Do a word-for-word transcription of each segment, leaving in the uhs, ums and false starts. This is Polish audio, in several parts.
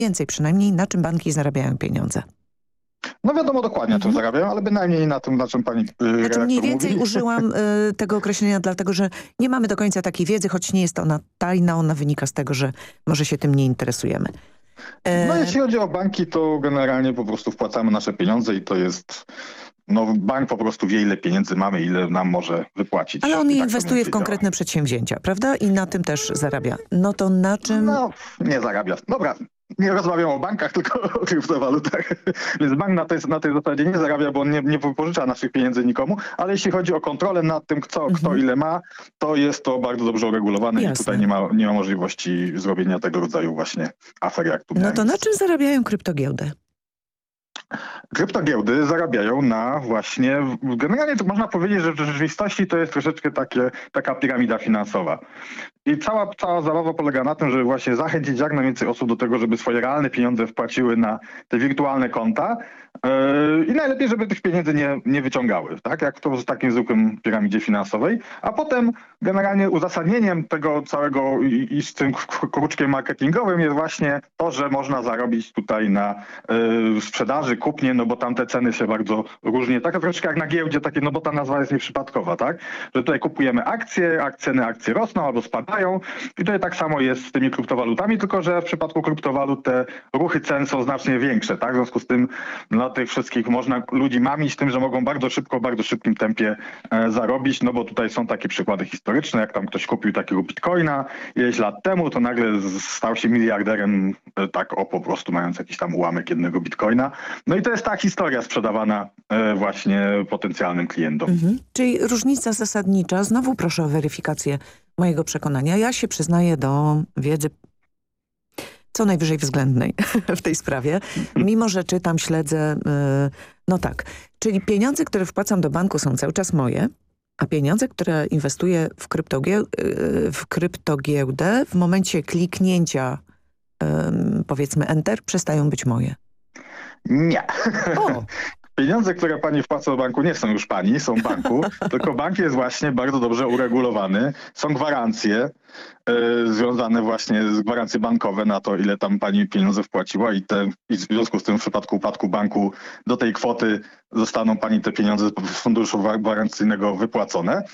więcej przynajmniej, na czym banki zarabiają pieniądze. No wiadomo dokładnie, na czym Mhm. zarabiają, ale bynajmniej na tym, na czym pani yy, Znaczy mniej więcej mówi. użyłam y, tego określenia, dlatego że nie mamy do końca takiej wiedzy, choć nie jest ona tajna, ona wynika z tego, że może się tym nie interesujemy. E... No jeśli chodzi o banki, to generalnie po prostu wpłacamy nasze pieniądze i to jest... No bank po prostu wie, ile pieniędzy mamy, ile nam może wypłacić. Ale on je I tak to inwestuje mniej w więcej konkretne działa. przedsięwzięcia, prawda? I na tym też zarabia. No to na czym... No, nie zarabia. Dobra, nie rozmawiam o bankach, tylko o kryptowalutach. Więc bank na tej, na tej zasadzie nie zarabia, bo on nie, nie wypożycza naszych pieniędzy nikomu, ale jeśli chodzi o kontrolę nad tym, kto, Mhm. kto ile ma, to jest to bardzo dobrze uregulowane Jasne. i tutaj nie ma, nie ma możliwości zrobienia tego rodzaju właśnie afer, jak tu No miałem to na miejsce. czym zarabiają kryptogiełdy? Kryptogiełdy zarabiają na właśnie, generalnie to można powiedzieć, że w rzeczywistości to jest troszeczkę takie, taka piramida finansowa. I cała, cała zabawa polega na tym, żeby właśnie zachęcić jak najwięcej osób do tego, żeby swoje realne pieniądze wpłaciły na te wirtualne konta yy, i najlepiej, żeby tych pieniędzy nie, nie wyciągały, tak? Jak to w takim zwykłym piramidzie finansowej. A potem generalnie uzasadnieniem tego całego i, i z tym kruczkiem marketingowym jest właśnie to, że można zarobić tutaj na yy, sprzedaży, kupnie, no bo tam te ceny się bardzo różnie, tak troszeczkę jak na giełdzie, takie, no bo ta nazwa jest nieprzypadkowa, tak? Że tutaj kupujemy akcje, ak- ceny akcji rosną albo spadają i tutaj tak samo jest z tymi kryptowalutami, tylko że w przypadku kryptowalut te ruchy cen są znacznie większe, tak? W związku z tym dla tych wszystkich można ludzi mamić tym, że mogą bardzo szybko, w bardzo szybkim tempie e, zarobić, no bo tutaj są takie przykłady historyczne, jak tam ktoś kupił takiego bitcoina ileś lat temu, to nagle z- stał się miliarderem, e, tak o po prostu mając jakiś tam ułamek jednego bitcoina. No i to jest ta historia sprzedawana e, właśnie potencjalnym klientom. Mhm. Czyli różnica zasadnicza, znowu proszę o weryfikację mojego przekonania. Ja się przyznaję do wiedzy co najwyżej względnej w tej sprawie, mimo że czytam, śledzę, yy, no tak. Czyli pieniądze, które wpłacam do banku są cały czas moje, a pieniądze, które inwestuję w, kryptogię, yy, w kryptogiełdę w momencie kliknięcia yy, powiedzmy enter przestają być moje. Nie. O! Pieniądze, które pani wpłaca do banku, nie są już pani, są banku, tylko bank jest właśnie bardzo dobrze uregulowany. Są gwarancje y, związane właśnie z gwarancje bankowe na to, ile tam pani pieniądze wpłaciła i, te, i w związku z tym w przypadku upadku banku do tej kwoty zostaną pani te pieniądze z funduszu gwarancyjnego wypłacone. Y,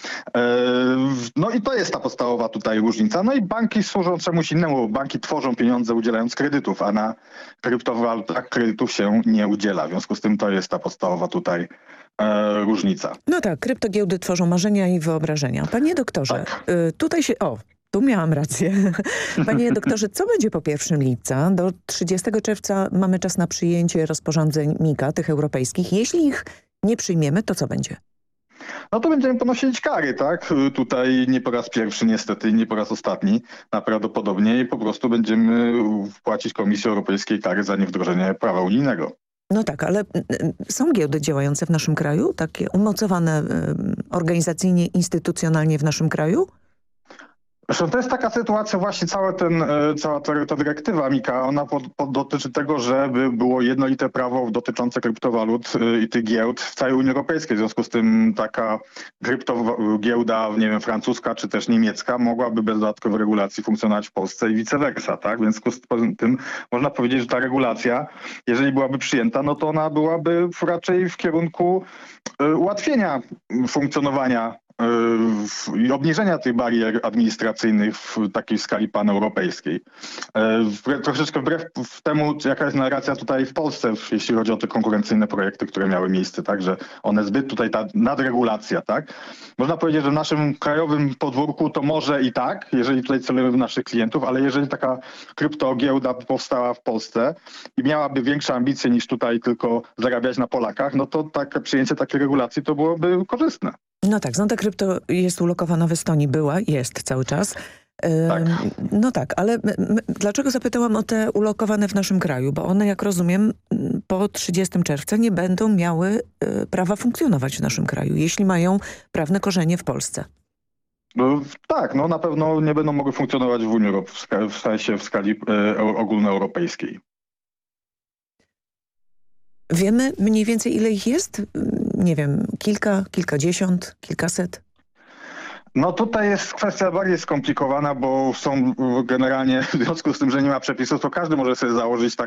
no i to jest ta podstawowa tutaj różnica. No i banki służą czemuś innemu. Banki tworzą pieniądze udzielając kredytów, a na kryptowalutach kredytów się nie udziela. W związku z tym to jest ta podstawowa tutaj e, różnica. No tak, kryptogiełdy tworzą marzenia i wyobrażenia. Panie doktorze, Tak. y, tutaj się... O, tu miałam rację. Panie doktorze, co będzie po pierwszego lipca? Do trzydziestego czerwca mamy czas na przyjęcie rozporządzeń Mika, tych europejskich. Jeśli ich nie przyjmiemy, to co będzie? No to będziemy ponosić kary, tak? Tutaj nie po raz pierwszy niestety, nie po raz ostatni najprawdopodobniej po prostu będziemy płacić Komisji Europejskiej kary za niewdrożenie prawa unijnego. No tak, ale y, są giełdy działające w naszym kraju? Takie umocowane y, organizacyjnie, instytucjonalnie w naszym kraju? Zresztą to jest taka sytuacja, właśnie cała, ten, e, cała ta, ta dyrektywa Mika, ona pod, pod dotyczy tego, żeby było jednolite prawo dotyczące kryptowalut e, i tych giełd w całej Unii Europejskiej. W związku z tym taka kryptogiełda, nie wiem, francuska czy też niemiecka mogłaby bez dodatkowej regulacji funkcjonować w Polsce i vice versa, tak? Więc w związku z tym można powiedzieć, że ta regulacja, jeżeli byłaby przyjęta, no to ona byłaby raczej w kierunku e, ułatwienia funkcjonowania i obniżenia tych barier administracyjnych w takiej skali paneuropejskiej. Troszeczkę wbrew temu, jaka jest narracja tutaj w Polsce, jeśli chodzi o te konkurencyjne projekty, które miały miejsce, tak, że one zbyt tutaj ta nadregulacja, tak. Można powiedzieć, że w naszym krajowym podwórku to może i tak, jeżeli tutaj celujemy w naszych klientów, ale jeżeli taka kryptogiełda powstała w Polsce i miałaby większe ambicje niż tutaj tylko zarabiać na Polakach, no to takie przyjęcie takiej regulacji to byłoby korzystne. No tak, Zonda Krypto jest ulokowana w Estonii, była, jest cały czas. Ym, Tak. No tak, ale m, m, dlaczego zapytałam o te ulokowane w naszym kraju? Bo one, jak rozumiem, m, po trzydziestego czerwca nie będą miały y, prawa funkcjonować w naszym kraju, jeśli mają prawne korzenie w Polsce. No, tak, no na pewno nie będą mogły funkcjonować w Unii Europejskiej, w sensie w skali e, ogólnoeuropejskiej. Wiemy mniej więcej, ile ich jest? Nie wiem, kilka, kilkadziesiąt, kilkaset? No tutaj jest kwestia bardziej skomplikowana, bo są generalnie w związku z tym, że nie ma przepisów, to każdy może sobie założyć tak